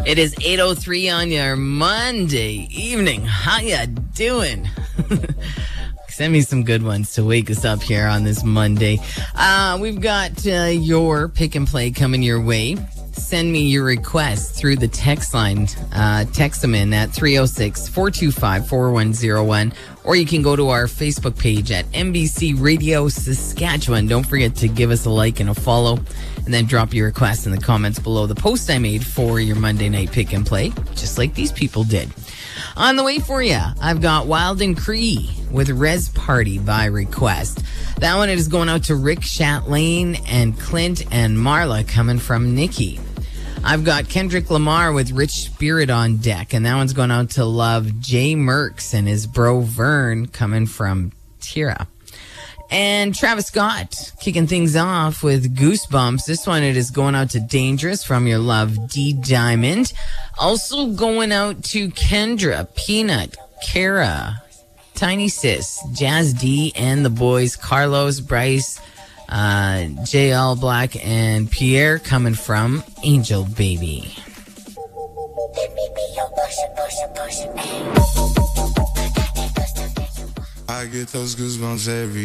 It is 8:03 on your Monday evening. How ya doing? Send me some good ones to wake us up here on this Monday. We've got your pick and play coming your way. Send me your requests through the text line. Text them in at 306-425-4101. Or you can go to our Facebook page at MBC Radio Saskatchewan. Don't forget to give us a like and a follow. And then drop your requests in the comments below the post I made for your Monday night pick and play. Just like these people did. On the way for you, I've got Wild and Cree with Res Party by request. That one is going out to Rick Chatelaine and Clint and Marla coming from Nikki. I've got Kendrick Lamar with Rich Spirit on deck, and that one's going out to Love Jay Merks and his bro Vern coming from Tira. And Travis Scott kicking things off with Goosebumps. This one, it is going out to Dangerous from your love D Diamond. Also going out to Kendra, Peanut, Kara, Tiny Sis, Jazz D, and the boys Carlos, Bryce, JL Black, and Pierre coming from Angel Baby. Let me be your push it. I get those goosebumps every